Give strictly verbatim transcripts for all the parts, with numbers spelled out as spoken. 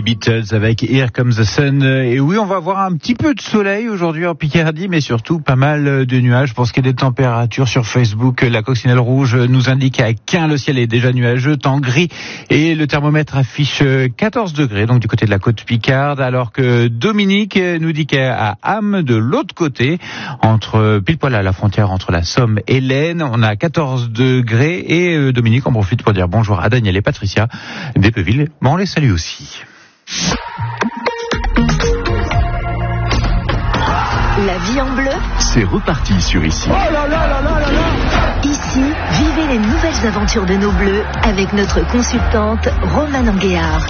Beatles avec Here Comes the Sun. Et oui, on va avoir un petit peu de soleil aujourd'hui en Picardie, mais surtout pas mal de nuages. Pour ce qui est des températures sur Facebook, la coccinelle rouge nous indique à Caen, le ciel est déjà nuageux, temps gris, et le thermomètre affiche quatorze degrés, donc du côté de la côte Picarde, alors que Dominique nous dit qu'à Ham, de l'autre côté, entre pile poil à la frontière entre la Somme et l'Aisne, on a quatorze degrés, et Dominique en profite pour dire bonjour à Daniel et Patricia d'Epeville. Bon, on les salue aussi. La vie en bleu, c'est reparti sur Ici. Oh là là là là là là. Ici, vivez les nouvelles aventures de nos bleus avec notre consultante Romane Anguéard.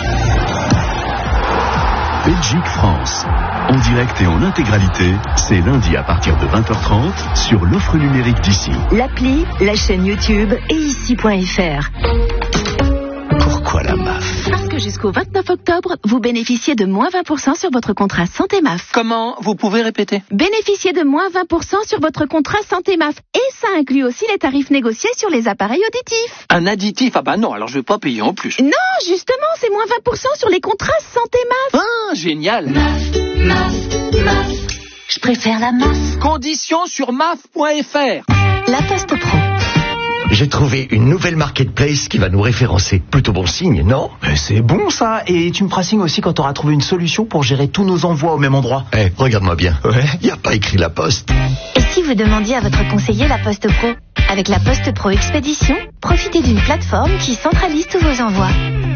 Belgique-France, en direct et en intégralité, c'est lundi à partir de vingt heures trente sur l'offre numérique d'Ici. L'appli, la chaîne YouTube et ici point f r. Pourquoi la M A F ? Parce que jusqu'au vingt-neuf octobre, vous bénéficiez de moins vingt pour cent sur votre contrat Santé M A F. Comment ? Vous pouvez répéter ? Bénéficiez de moins vingt pour cent sur votre contrat Santé M A F. Et ça inclut aussi les tarifs négociés sur les appareils auditifs. Un additif ? Ah bah non, alors je vais pas payer en plus. Non, justement, c'est moins vingt pour cent sur les contrats Santé M A F. Ah, génial. M A F, M A F, M A F. Je préfère la M A F. Conditions sur M A F point f r. La Poste Pro. J'ai trouvé une nouvelle marketplace qui va nous référencer. Plutôt bon signe, non ? Mais c'est bon ça. Et tu me feras signe aussi quand tu auras trouvé une solution pour gérer tous nos envois au même endroit. Eh, regarde-moi bien. Ouais. Y a pas écrit la Poste. Et si vous demandiez à votre conseiller la Poste Pro ? Avec la Poste Pro Expédition, profitez d'une plateforme qui centralise tous vos envois.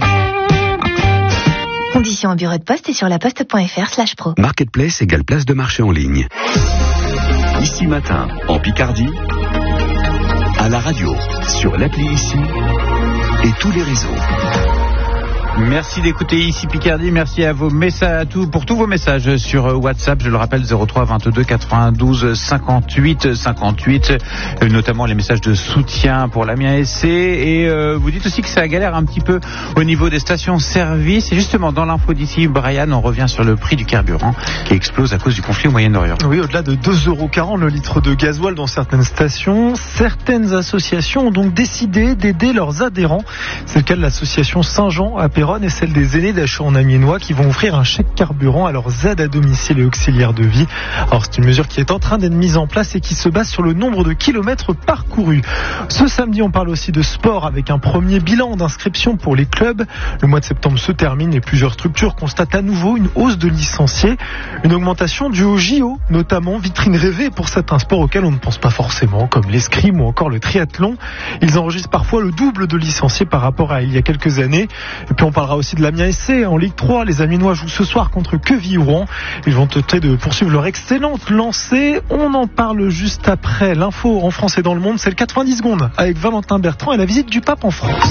Conditions au bureau de poste et sur laposte point f r slash pro. Marketplace égale place de marché en ligne. Ici matin, en Picardie, à la radio, sur l'appli Ici et tous les réseaux. Merci d'écouter Ici Picardie, merci à vos messages, à tout, pour tous vos messages sur WhatsApp, je le rappelle zéro trois vingt-deux quatre-vingt-douze cinquante-huit cinquante-huit, notamment les messages de soutien pour l'Amiens S C, et euh, vous dites aussi que ça galère un petit peu au niveau des stations-service, et justement dans l'info d'ici, Brian, on revient sur le prix du carburant qui explose à cause du conflit au Moyen-Orient. Oui, au-delà de deux euros quarante le litre de gasoil dans certaines stations, certaines associations ont donc décidé d'aider leurs adhérents. C'est le cas de l'association Saint-Jean à Péronne et celle des aînés d'Achaux en Amiénois qui vont offrir un chèque carburant à leurs aides à domicile et auxiliaires de vie. Alors c'est une mesure qui est en train d'être mise en place et qui se base sur le nombre de kilomètres parcourus. Ce samedi, on parle aussi de sport avec un premier bilan d'inscription pour les clubs. Le mois de septembre se termine et plusieurs structures constatent à nouveau une hausse de licenciés. Une augmentation due au J O, notamment vitrine rêvée pour certains sports auxquels on ne pense pas forcément, comme l'escrime ou encore le triathlon. Ils enregistrent parfois le double de licenciés par rapport à il y a quelques années. Et puis on parlera aussi de l'Amiens S C en Ligue trois. Les Amiénois jouent ce soir contre Queville-Rouen. Ils vont tenter de poursuivre leur excellente lancée. On en parle juste après l'info en France et dans le monde. C'est le quatre-vingt-dix secondes avec Valentin Bertrand et la visite du pape en France.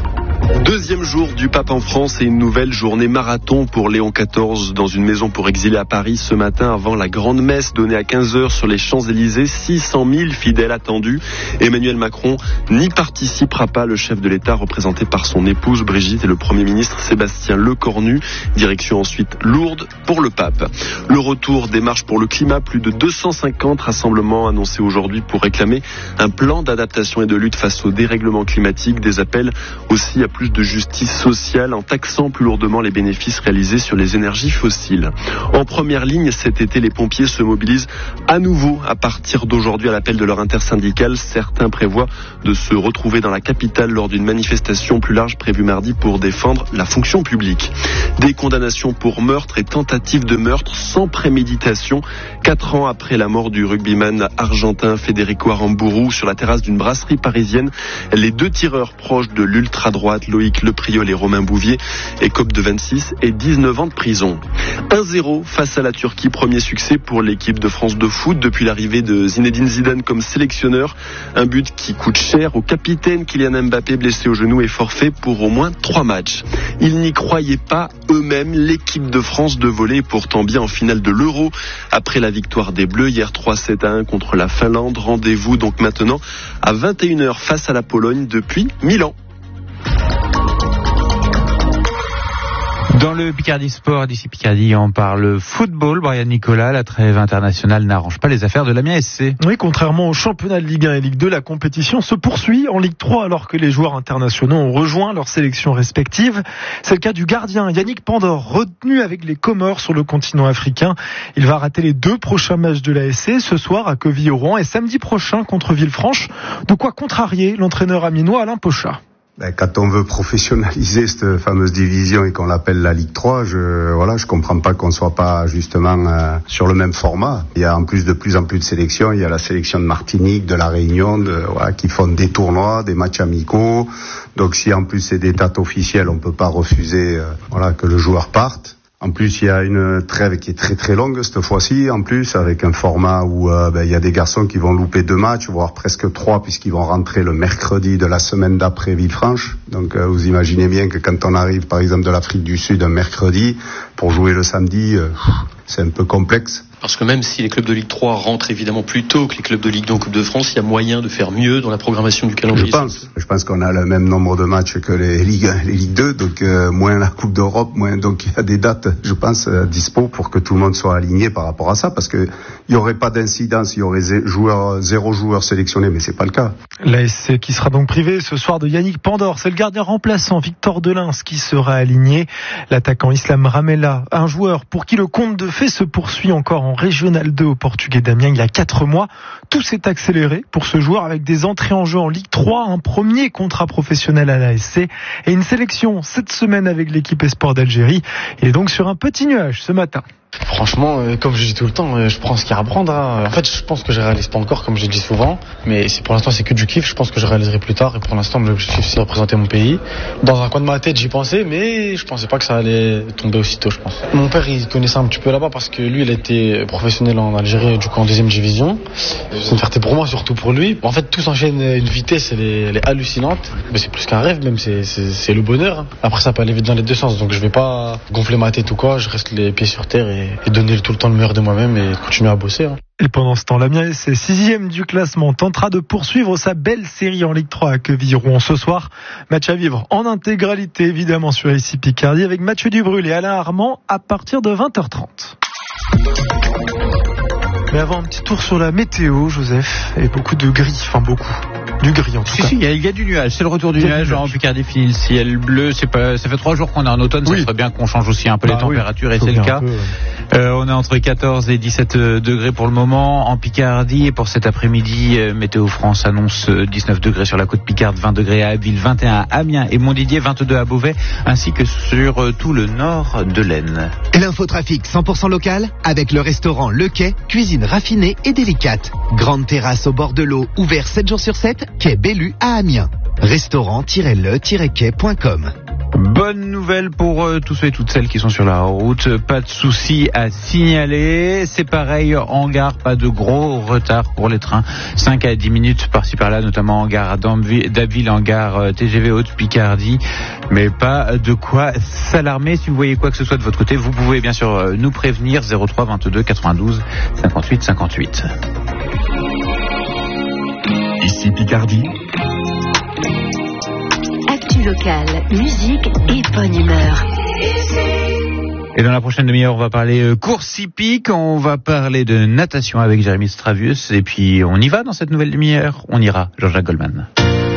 Deuxième jour du pape en France et une nouvelle journée marathon pour Léon quatorze dans une maison pour exilés à Paris ce matin avant la grande messe donnée à quinze heures sur les Champs-Élysées. six cent mille fidèles attendus. Emmanuel Macron n'y participera pas. Le chef de l'État représenté par son épouse Brigitte et le Premier ministre Sébastien Lecornu. Direction ensuite Lourdes pour le pape. Le retour des marches pour le climat. Plus de deux cent cinquante rassemblements annoncés aujourd'hui pour réclamer un plan d'adaptation et de lutte face au dérèglement climatique. Des appels aussi à plus de justice sociale en taxant plus lourdement les bénéfices réalisés sur les énergies fossiles. En première ligne, cet été, les pompiers se mobilisent à nouveau à partir d'aujourd'hui à l'appel de leur intersyndicale. Certains prévoient de se retrouver dans la capitale lors d'une manifestation plus large prévue mardi pour défendre la fonction publique. Des condamnations pour meurtre et tentative de meurtre sans préméditation. Quatre ans après la mort du rugbyman argentin Federico Aramburu sur la terrasse d'une brasserie parisienne, les deux tireurs proches de l'ultra-droite Loïc Lepriol et Romain Bouvier écopent de vingt-six et dix-neuf ans de prison. un zéro face à la Turquie, premier succès pour l'équipe de France de foot depuis l'arrivée de Zinedine Zidane comme sélectionneur. Un but qui coûte cher au capitaine Kylian Mbappé, blessé au genou et forfait pour au moins trois matchs. Ils n'y croyaient pas eux-mêmes. L'équipe de France de volley est pourtant bien en finale de l'Euro après la victoire des Bleus hier trois sept à un contre la Finlande. Rendez-vous donc maintenant à vingt et une heures face à la Pologne depuis Milan. Dans Dans le Picardie Sport, d'ici Picardie, on parle football. Brian Nicolas, la trêve internationale n'arrange pas les affaires de l'Amiens S C. Oui, contrairement au championnat de Ligue un et Ligue deux, la compétition se poursuit en Ligue trois alors que les joueurs internationaux ont rejoint leurs sélections respectives. C'est le cas du gardien Yannick Pandor, retenu avec les Comores sur le continent africain. Il va rater les deux prochains matchs de l'A S C, ce soir à Queville-au-Rouen et samedi prochain contre Villefranche. De quoi contrarier l'entraîneur amiénois Alain Pochat. Quand on veut professionnaliser cette fameuse division et qu'on l'appelle la Ligue trois, je voilà, je comprends pas qu'on soit pas justement euh, sur le même format. Il y a en plus de plus en plus de sélections. Il y a la sélection de Martinique, de la Réunion, de, voilà, qui font des tournois, des matchs amicaux. Donc si en plus c'est des dates officielles, on peut pas refuser euh, voilà que le joueur parte. En plus, il y a une trêve qui est très très longue cette fois-ci, en plus, avec un format où euh, ben, il y a des garçons qui vont louper deux matchs, voire presque trois, puisqu'ils vont rentrer le mercredi de la semaine d'après Villefranche. Donc euh, vous imaginez bien que quand on arrive par exemple de l'Afrique du Sud un mercredi, pour jouer le samedi, euh, c'est un peu complexe. Parce que même si les clubs de Ligue trois rentrent évidemment plus tôt que les clubs de Ligue deux en Coupe de France, il y a moyen de faire mieux dans la programmation du calendrier. Je pense, je pense qu'on a le même nombre de matchs que les Ligue un et les Ligue deux, donc euh, moins la Coupe d'Europe, moins, donc il y a des dates, je pense, euh, dispo pour que tout le monde soit aligné par rapport à ça, parce que il y aurait pas d'incidence, il y aurait zé- joueur, zéro joueur sélectionné, mais c'est pas le cas. L'A S C qui sera donc privé ce soir de Yannick Pandor, c'est le gardien remplaçant Victor Delins qui sera aligné. L'attaquant Islam Ramella, un joueur pour qui le conte de fées se poursuit encore en Régional deux au Portugais d'Amiens il y a quatre mois. Tout s'est accéléré pour ce joueur avec des entrées en jeu en Ligue trois, un premier contrat professionnel à l'A S C et une sélection cette semaine avec l'équipe Espoir d'Algérie. Il est donc sur un petit nuage ce matin. Franchement, euh, comme je dis tout le temps, euh, je prends ce qu'il y a à apprendre. Hein. En fait, je pense que je réalise pas encore, comme je dis souvent, mais c'est, pour l'instant, c'est que du kiff. Je pense que je réaliserai plus tard. Et pour l'instant, l'objectif, c'est de représenter mon pays. Dans un coin de ma tête, j'y pensais, mais je pensais pas que ça allait tomber aussitôt, je pense. Mon père, il connaissait un petit peu là-bas parce que lui, il était professionnel en Algérie, du coup en deuxième division. C'est une fierté pour moi, surtout pour lui. En fait, tout s'enchaîne à une vitesse, elle est, elle est hallucinante. Mais c'est plus qu'un rêve, même, c'est, c'est, c'est le bonheur. Après, ça peut aller vite dans les deux sens, donc je vais pas gonfler ma tête ou quoi. Je reste les pieds sur terre et et donner tout le temps le meilleur de moi-même et continuer à bosser. Hein. Et pendant ce temps, l'Amiens S C, sixième du classement, tentera de poursuivre sa belle série en Ligue trois à Queville-Rouen ce soir. Match à vivre en intégralité, évidemment, sur ici Picardie, avec Mathieu Dubrul et Alain Armand à partir de vingt heures trente. Mais avant, un petit tour sur la météo, Joseph, et beaucoup de gris, enfin beaucoup. Du gris en tout si, cas. Si, il y, a, il y a du nuage. C'est le retour du nuage. En Picardie, fini le ciel bleu. C'est pas, ça fait trois jours qu'on est en automne. Oui. Ça serait bien qu'on change aussi un peu bah les températures, oui, et c'est le cas. Peu, ouais. euh, on est entre quatorze et dix-sept degrés pour le moment en Picardie. Et pour cet après-midi, euh, Météo France annonce dix-neuf degrés sur la côte Picarde, vingt degrés à Abbeville, vingt et un à Amiens et Montdidier, vingt-deux à Beauvais, ainsi que sur euh, tout le nord de l'Aisne. L'infotrafic cent pour cent local avec le restaurant Le Quai, cuisine raffinée et délicate. Grande terrasse au bord de l'eau, ouvert sept jours sur sept, quai Bellu à Amiens. restaurant tiret le tiret quai point com. Bonne nouvelle pour euh, tous ceux et toutes celles qui sont sur la route. Pas de soucis à signaler. C'est pareil en gare, pas de gros retard pour les trains. cinq à dix minutes par-ci par-là, notamment en gare à d'Abbeville, en gare euh, T G V Haute-Picardie. Mais pas de quoi s'alarmer. Si vous voyez quoi que ce soit de votre côté, vous pouvez bien sûr euh, nous prévenir. zéro trois vingt-deux quatre-vingt-douze cinquante-huit cinquante-huit. Ici Picardie. Actu locale, musique et bonne humeur. Et dans la prochaine demi-heure, on va parler euh, course hippique, on va parler de natation avec Jérémy Stravius, et puis on y va dans cette nouvelle demi-heure. On ira, Jean-Jacques Goldman.